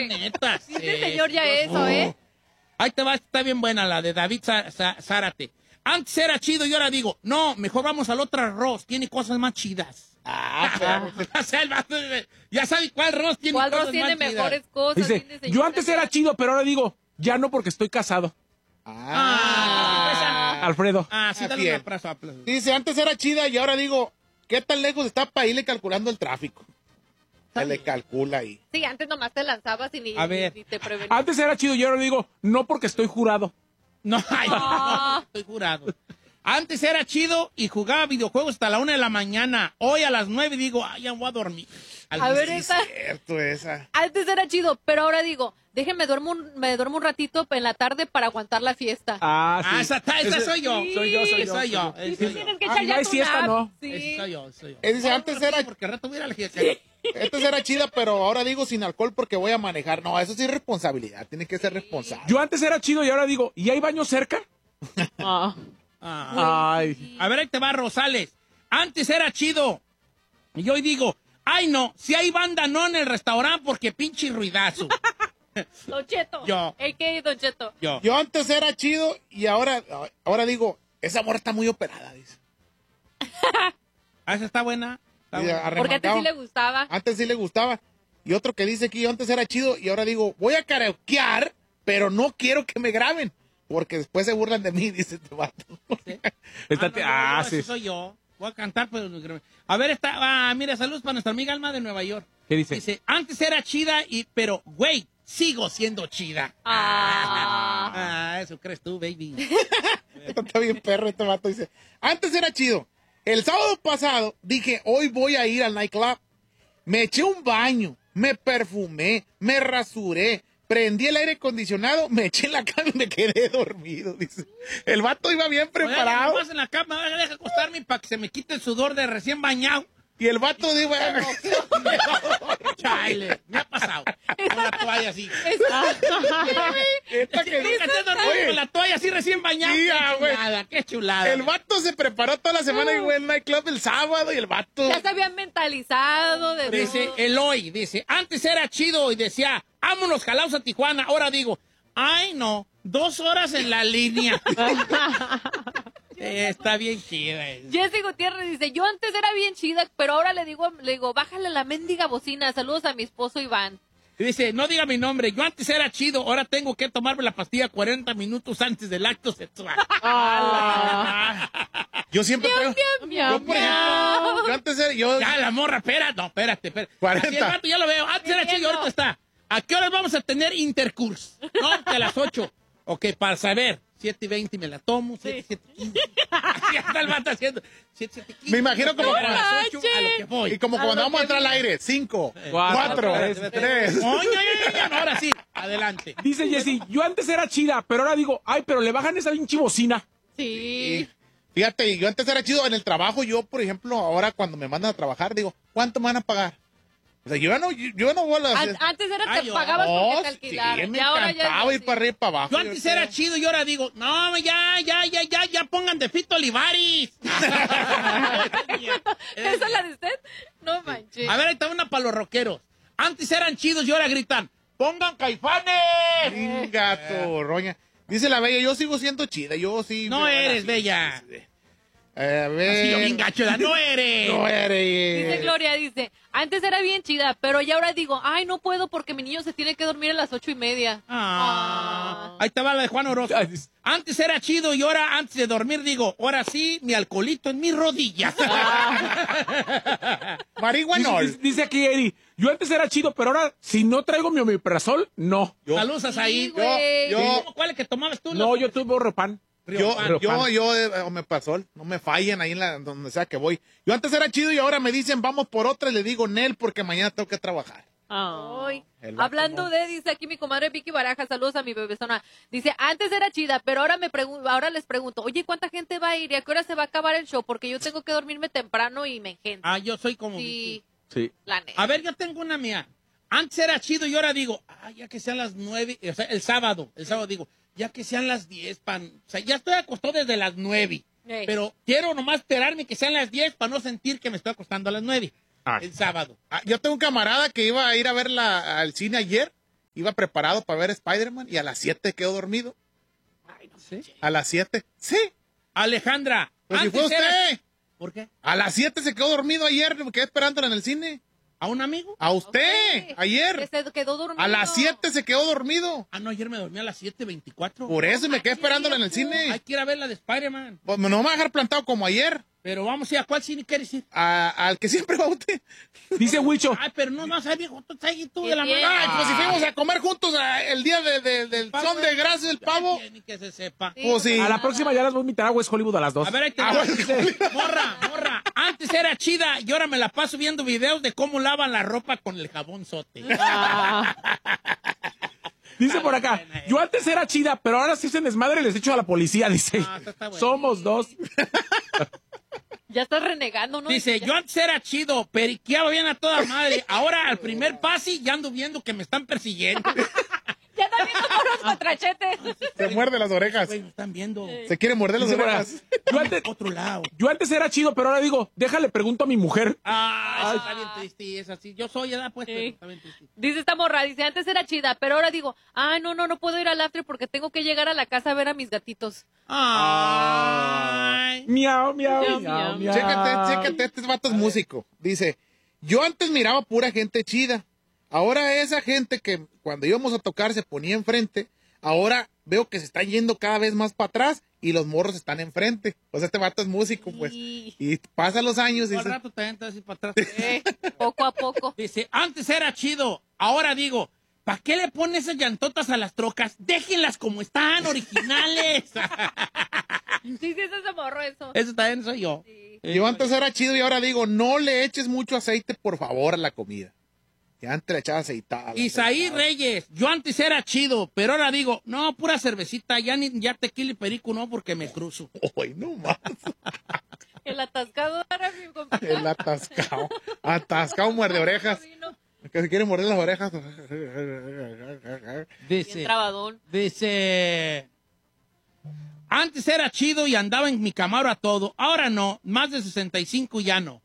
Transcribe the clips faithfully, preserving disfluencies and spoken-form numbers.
neta. Sí, sí, señor, ya eso, ¿eh? Ahí te va, está bien buena la de David Zárate. Antes era chido y ahora digo, no, mejor vamos al otro arroz, tiene cosas más chidas. Ah, claro. O sea, el vato, ya sabes cuál arroz tiene ¿Cuál cosas arroz tiene más mejores chidas. cosas? Dice, Tiene yo señora, antes ya. era chido, pero ahora digo, ya no porque estoy casado. Ah, Alfredo. Ah, sí, Ah, dale fiel. un abrazo, aplauso. Dice, antes era chida y ahora digo, ¿qué tan lejos está para irle calculando el tráfico? Se le calcula ahí. Sí, antes nomás te lanzabas y ni, A ver. ni te prevenías. Antes era chido y ahora digo, no porque estoy jurado. No, ay, Ah. estoy jurado. Antes era chido y jugaba videojuegos hasta la una de la mañana. Hoy a las nueve digo, ay, ya voy a dormir. Al A ver, sí, esa. Cierto, esa. Antes era chido, pero ahora digo, déjenme duermo un, me duermo un ratito en la tarde para aguantar la fiesta. Ah, sí. Ah, esa, está- esa Ese- soy yo. Sí. Soy yo, soy yo. Soy yo. Y ese tú soy yo. tienes que Ah, echar no ya hay tu fiesta, nap. ¿no? Sí. Ese soy yo, soy yo. Él dice, antes era, Porque al rato voy a ir a la fiesta. antes era chida, pero ahora digo sin alcohol porque voy a manejar. No, eso sí es responsabilidad. Tiene que ser responsable. Yo antes era chido y ahora digo, ¿y hay baño cerca? Ah. Ah. Ay. A ver, ahí te va, Rosales. Antes era chido. Y hoy digo, ay, no, si hay banda no en el restaurante porque pinche ruidazo. Don Cheto. Yo. ¿El qué, Don Cheto? Yo. Yo antes era chido y ahora, ahora digo, esa morra está muy operada, dice. Ah, esa está buena. Está Y buena. Porque antes sí arremangado. le gustaba. Antes sí le gustaba. Y otro que dice que yo antes era chido y ahora digo, voy a karaokear, pero no quiero que me graben. Porque después se burlan de mí, dice este vato. Estate- Ah, no, ah, yo, sí. ese soy yo. Voy a cantar, pero... A ver, está... Ah, mira, saludos para nuestra amiga Alma de Nueva York. ¿Qué dice? Dice, antes era chida, y pero, güey, sigo siendo chida. Ah. Ah, eso crees tú, baby. Esto está bien perro, este vato dice. Antes era chido. El sábado pasado dije, hoy voy a ir al nightclub. Me eché un baño, me perfumé, me rasuré, prendí el aire acondicionado, me eché en la cama y me quedé dormido, dice. El vato iba bien preparado. Oye, en la cama, deja acostarme para que se me quite el sudor de recién bañado. Y el vato dijo, Chale, me ha pasado. Con la toalla así. esta que Nunca te has dormido Oye, con la toalla así recién bañado. Sí, Qué ah, güey. chulada, qué chulada. el vato se preparó toda la semana y fue al nightclub el sábado y el vato... Ya se habían mentalizado de Dice todo. Eloy, dice, antes era chido y decía, vámonos jalaos a Tijuana. Ahora digo, ay no, dos horas en la línea. Eh, está bien chida. Jessy Gutiérrez dice, yo antes era bien chida, pero ahora le digo, le digo, bájale la mendiga bocina. Saludos a mi esposo Iván. Y dice, no diga mi nombre, yo antes era chido, ahora tengo que tomarme la pastilla cuarenta minutos antes del acto sexual. Yo siempre creo... Miau, Yo, por ejemplo, yo antes era... Yo, Ya, la morra, espera, no, espérate, espérate. cuarenta. Así el vato, ya lo veo, antes era chido, ahorita está. ¿A qué horas vamos a tener intercurso? No, que a las ocho. Ok, para saber. siete y veinte me la tomo, siete, siete y quince. Así está el vato haciendo. siete, siete y quince. Me imagino como- A las ocho, a lo que voy. Y como A cuando lo vamos a que entrar al viene. aire, cinco, Cuatro, cuatro, tres, tres. Oye, oye, oye, ahora sí, adelante. Dice Jessy, yo antes era chida, pero ahora digo, ay, pero le bajan esa pinche bocina. Sí. Y fíjate, yo antes era chido en el trabajo. Yo, por ejemplo, ahora cuando me mandan a trabajar, digo, ¿cuánto me van a pagar? O sea, yo ya no, yo, yo no voy a las... An- antes era Ay, te yo- pagabas No, porque te alquilaran. sí, me y ahora ya encantaba es ir para arriba y para abajo. Yo antes era chido y ahora digo, no, ya, ya, ya, ya, ya pongan de Fito Olivares. ¿Esa es la de usted? No manches. A ver, ahí está una para los rockeros. Antes eran chidos y ahora gritan, pongan Caifanes. Gato, roña. Dice la bella, yo sigo siendo chida, yo sí... No me- eres, sí, bella. sí, sí. A Así ver... yo bien gacho, ¿verdad? No eres. No eres. Dice Gloria, dice, antes era bien chida, pero ya ahora digo, ay, no puedo porque mi niño se tiene que dormir a las ocho y media. Ah. Ahí estaba la de Juan Orozco. Antes era chido y ahora, antes de dormir, digo, ahora sí, mi alcoholito en mis rodillas. Marihuanol. Dice, dice aquí Eri, yo antes era chido, pero ahora, si no traigo mi omeprazol, no. Saludos ahí. Sí, güey. yo- ¿Cómo- ¿Cuál es que tomabas tú? No, yo tuve Repan. Yo, Riopan. yo, yo, eh, me pasó, no me fallen ahí en la, donde sea que voy. Yo antes era chido y ahora me dicen, vamos por otra, y le digo, Nel, porque mañana tengo que trabajar. Ay. El vato Hablando no. de, dice aquí mi comadre Vicky Baraja, saludos a mi bebezona. Dice, antes era chida, pero ahora me pregun- ahora les pregunto, oye, ¿cuánta gente va a ir y a qué hora se va a acabar el show? Porque yo tengo que dormirme temprano y me engento. Ah, yo soy como... Sí, Sí. la neta. A ver, yo tengo una mía. Antes era chido y ahora digo, ah, ya que sean las nueve, o sea, el sábado, el sábado digo, ya que sean las diez, pan, o sea, ya estoy acostado desde las nueve, Ey. pero quiero nomás esperarme que sean las diez para no sentir que me estoy acostando a las nueve, Ah. el sábado. Ah, yo tengo un camarada que iba a ir a ver la, al cine ayer iba preparado para ver Spider-Man y a las siete quedó dormido. ¿Sí? A las siete. Sí. Alejandra. Pues si fue antes era- usted. ¿Por qué? A las siete se quedó dormido ayer, me quedé esperándola en el cine. ¿A un amigo? A usted, Ok. ayer. Que se quedó dormido. A las siete se quedó dormido. Ah, no, ayer me dormí a las siete veinticuatro. Por eso y me quedé Ay, esperándola en el tiempo. cine. Hay que ir a ver la de Spider-Man. Pues no me va a dejar plantado como ayer. Pero vamos a ir a cuál cine quieres ir. A- al que siempre va usted. Dice Huicho, Ay, pero no vas a ir, viejo. Tú estás ahí tú ¿Qué de la tiene? mano. Ay, pues si fuimos a comer juntos a- el día de, de- del Pavo, son de gracias del pavo. Ni que se sepa. Sí, Pues sí. no a la pasa próxima ya las voy a invitar a West Hollywood a las dos. A ver, ahí te Ah, va. bueno. Dice, morra, morra. Antes era chida y ahora me la paso viendo videos de cómo lavan la ropa con el jabón sote. Ah, Dice por acá, yo antes era chida, pero ahora sí se desmadre y les echo a la policía, dice. Ah, está- está bueno. Somos dos. ya estás renegando, ¿no? Dice, Ya- yo antes era chido, periqueaba bien a toda madre. Ahora al primer pase ya ando viendo que me están persiguiendo. Ya está viendo por los patrachetes. Se muerde las orejas. Güey, me están viendo. Se quiere morder las Dice por acá, orejas. yo antes, Otro lado. yo antes era chido, pero ahora digo, déjale, pregunto a mi mujer. Ah, eso está bien triste, es así. Yo soy edad, pues, Sí. pero está bien triste. Dice esta morra, dice, antes era chida, pero ahora digo, ah, no, no, no puedo ir al after porque tengo que llegar a la casa a ver a mis gatitos. Ay. Miau, miau, Miau, miau, miau. miau. Chécate, chécate, este vato es músico. Dice, yo antes miraba pura gente chida. Ahora esa gente que cuando íbamos a tocar se ponía enfrente, ahora veo que se está yendo cada vez más para atrás y los morros están enfrente. O sea, este vato es músico, pues. Y- Y pasan los años y Al dice, rato te entras así para atrás. Eh, poco a poco. Dice, antes era chido, ahora digo, ¿para qué le pones esas llantotas a las trocas? Déjenlas como están, originales. Sí, sí, es ese morro eso. Eso también soy yo. Sí. yo antes era chido y ahora digo, no le eches mucho aceite, por favor, a la comida. Y antes le echaba aceitada. Isaí aceitada. Reyes, yo antes era chido, pero ahora digo, no, pura cervecita, ya ni ya tequila y perico no, porque me cruzo. Ay, no más. El atascado era mi compadre. El atascado. Atascado muerde orejas. Vino Que se quiere morder las orejas. Bien Dice, trabadón. dice, antes era chido y andaba en mi Camaro a todo, ahora no, más de sesenta y cinco ya no.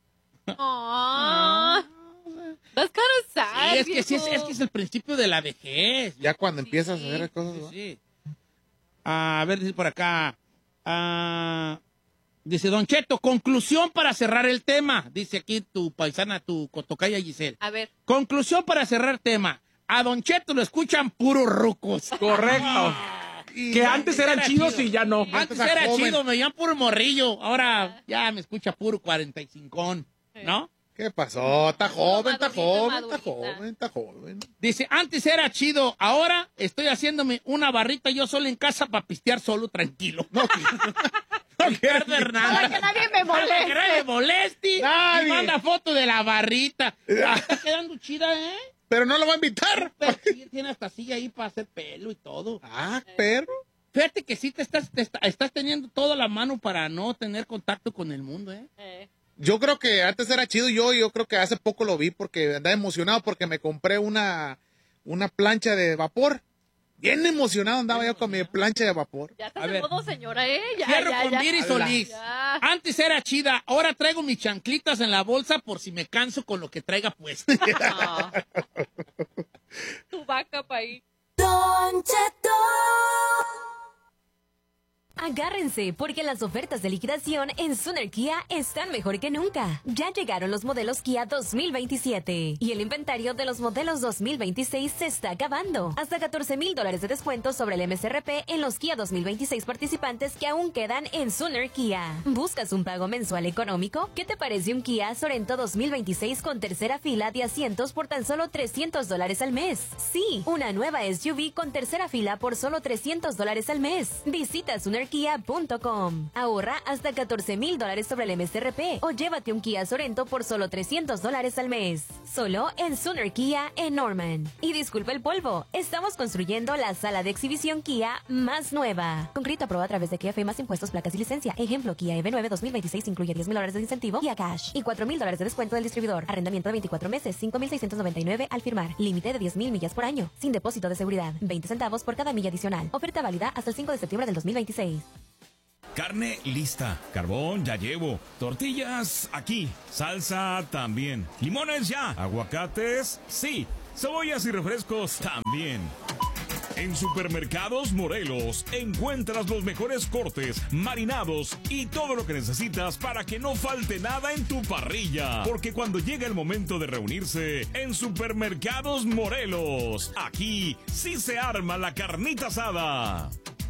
Ah, that's kind of sad, Sí, es que sí, es, viejo. es que es el principio de la vejez. Ya cuando empiezas Sí. a hacer cosas. Sí, ¿no? sí. Ah, a ver, dice por acá. Ah, dice, Don Cheto, conclusión para cerrar el tema. Dice aquí tu paisana, tu cotocaya Giselle. A ver, Conclusión para cerrar tema. A Don Cheto lo escuchan puros rucos. Correcto. Y Que ya- antes eran era chidos chido. y ya no. Antes a era joven. chido, me llaman puro morrillo. Ahora ya me escucha puro cuarenta y cinco, ¿no? ¿Qué pasó? Está joven, está madurita, joven, está madurita. joven, está joven. Dice, antes era chido, ahora estoy haciéndome una barrita yo solo en casa para pistear solo, tranquilo. No, Ricardo Hernández. para que nadie me Para que nadie me moleste. moleste. Nadie. Y manda foto de la barrita. Está quedando chida, ¿eh? Pero no lo va a invitar. Pero sí, tiene hasta silla ahí para hacer pelo y todo. Ah, perro. Fíjate que sí te estás, te está- estás teniendo toda la mano para no tener contacto con el mundo, ¿eh? Eh, Yo creo que antes era chido yo, yo creo que hace poco lo vi porque andaba emocionado porque me compré una, una plancha de vapor. Bien emocionado andaba yo con mi plancha de vapor. ya estás A en ver. modo señora, ¿eh? Ya, Cierro ya, con ya. Viri Ala. Solís. Ya. Antes era chida, ahora traigo mis chanclitas en la bolsa por si me canso con lo que traiga puesto. Ah. Tu vaca pa' ahí. Don Cheto. Agárrense, porque las ofertas de liquidación en Suner Kia están mejor que nunca. Ya llegaron los modelos Kia dos mil veintisiete y el inventario de los modelos dos mil veintiséis se está acabando. Hasta catorce mil dólares de descuento sobre el M S R P en los Kia dos mil veintiséis participantes que aún quedan en Suner Kia. ¿Buscas un pago mensual económico? ¿Qué te parece un Kia Sorento dos mil veintiséis con tercera fila de asientos por tan solo trescientos dólares al mes? Sí, una nueva S U V con tercera fila por solo trescientos dólares al mes. Visita suner kia punto com. Ahorra hasta catorce mil dólares sobre el M S R P o llévate un Kia Sorento por solo trescientos dólares al mes. Solo en Suner Kia en Norman. Y disculpa el polvo, estamos construyendo la sala de exhibición Kia más nueva. Con crédito aprobado a través de Kia F más impuestos, placas y licencia. Ejemplo, Kia E V nueve dos mil veintiséis incluye diez mil dólares de incentivo Kia Cash y cuatro mil dólares de descuento del distribuidor. Arrendamiento de veinticuatro meses, cinco mil seiscientos noventa y nueve al firmar. Límite de diez mil millas por año. Sin depósito de seguridad. veinte centavos por cada milla adicional. Oferta válida hasta el cinco de septiembre del dos mil veintiséis. Carne lista, carbón ya llevo, tortillas aquí, salsa también, limones ya, aguacates sí, cebollas y refrescos también. En Supermercados Morelos encuentras los mejores cortes, marinados y todo lo que necesitas para que no falte nada en tu parrilla. Porque cuando llega el momento de reunirse en Supermercados Morelos, aquí sí se arma la carnita asada.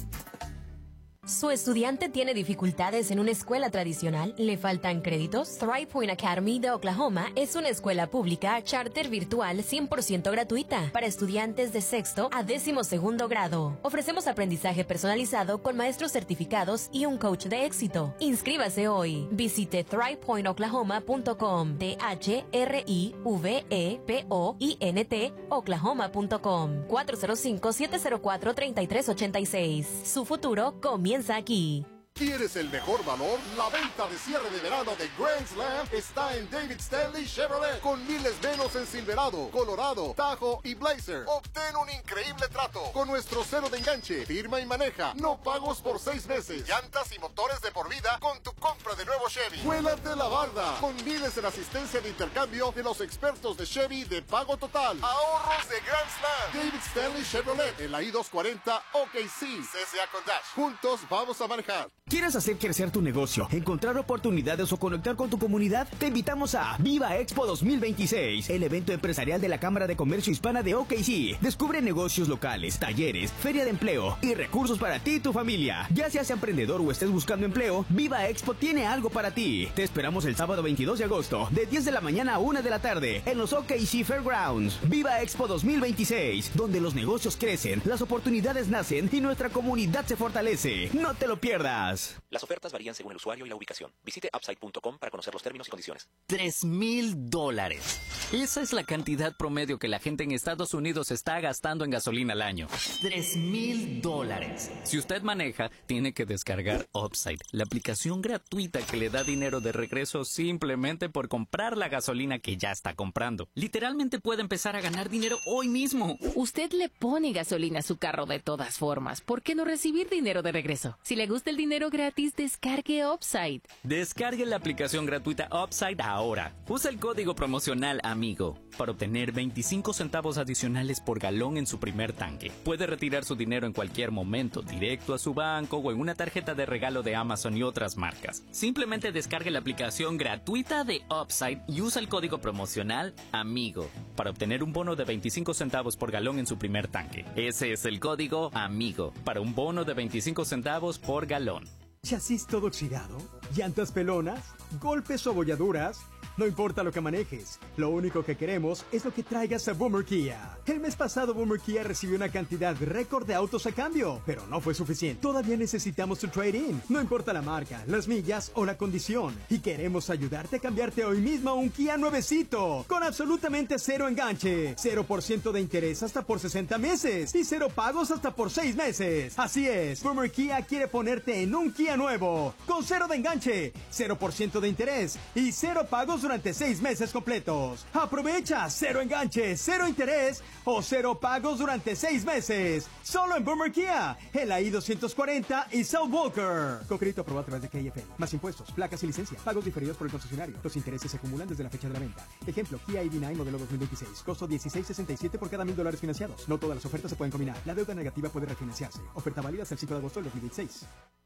¿Su estudiante tiene dificultades en una escuela tradicional? ¿Le faltan créditos? Thrive Point Academy de Oklahoma es una escuela pública charter virtual cien por ciento gratuita para estudiantes de sexto a décimo segundo grado. Ofrecemos aprendizaje personalizado con maestros certificados y un coach de éxito. Inscríbase hoy. Visite thrive point oklahoma punto com, T H R I V E P O I N T, oklahoma punto com, cuatro cero cinco, siete cero cuatro, tres tres ocho seis. Su futuro comienza aquí. ¿Quieres el mejor valor? La venta de cierre de verano de Grand Slam está en David Stanley Chevrolet, con miles menos en Silverado, Colorado, Tahoe y Blazer. Obtén un increíble trato con nuestro cero de enganche, firma y maneja, no pagos por seis meses, llantas y motores de por vida con tu compra de nuevo Chevy. ¡Vuélate la barda! Con miles en asistencia de intercambio de los expertos de Chevy de pago total. Ahorros de Grand Slam. David Stanley Chevrolet en la I doscientos cuarenta O K C. C C A con Dash. Juntos vamos a manejar. ¿Quieres hacer crecer tu negocio, encontrar oportunidades o conectar con tu comunidad? Te invitamos a Viva Expo dos mil veintiséis, el evento empresarial de la Cámara de Comercio Hispana de O K C. Descubre negocios locales, talleres, feria de empleo y recursos para ti y tu familia. Ya seas emprendedor o estés buscando empleo, Viva Expo tiene algo para ti. Te esperamos el sábado veintidós de agosto, de diez de la mañana a una de la tarde, en los O K C Fairgrounds. Viva Expo dos mil veintiséis, donde los negocios crecen, las oportunidades nacen y nuestra comunidad se fortalece. No te lo pierdas. Las ofertas varían según el usuario y la ubicación. Visite upside punto com para conocer los términos y condiciones. Tres mil dólares. Esa es la cantidad promedio que la gente en Estados Unidos está gastando en gasolina al año. Tres mil dólares. Si usted maneja, tiene que descargar Upside, la aplicación gratuita que le da dinero de regreso simplemente por comprar la gasolina que ya está comprando. Literalmente puede empezar a ganar dinero hoy mismo. Usted le pone gasolina a su carro de todas formas. ¿Por qué no recibir dinero de regreso? Si le gusta el dinero gratis, descargue Upside. Descargue la aplicación gratuita Upside ahora. Usa el código promocional AMIGO para obtener veinticinco centavos adicionales por galón en su primer tanque. Puede retirar su dinero en cualquier momento, directo a su banco o en una tarjeta de regalo de Amazon y otras marcas. Simplemente descargue la aplicación gratuita de Upside y usa el código promocional AMIGO para obtener un bono de veinticinco centavos por galón en su primer tanque. Ese es el código AMIGO para un bono de veinticinco centavos por galón. ¿Chasis todo oxidado? ¿Llantas pelonas? ¿Golpes o abolladuras? No importa lo que manejes, lo único que queremos es lo que traigas a Boomer Kia. El mes pasado Boomer Kia recibió una cantidad récord de autos a cambio, pero no fue suficiente. Todavía necesitamos tu trade-in. No importa la marca, las millas o la condición. Y queremos ayudarte a cambiarte hoy mismo a un Kia nuevecito, con absolutamente cero enganche, cero por ciento de interés hasta por sesenta meses y cero pagos hasta por seis meses. Así es, Boomer Kia quiere ponerte en un Kia nuevo, con cero de enganche, cero por ciento de interés y cero pagos durante seis meses completos. Aprovecha cero enganche, cero interés o cero pagos durante seis meses. Solo en Boomer Kia, en la I doscientos cuarenta y South Walker. Con crédito aprobado a través de K F L. Más impuestos, placas y licencia. Pagos diferidos por el concesionario. Los intereses se acumulan desde la fecha de la venta. Ejemplo, Kia I D nueve modelo dos mil veintiséis. Costo dieciséis sesenta y siete por cada mil dólares financiados. No todas las ofertas se pueden combinar. La deuda negativa puede refinanciarse. Oferta válida hasta el cinco de agosto del dos mil veintiséis.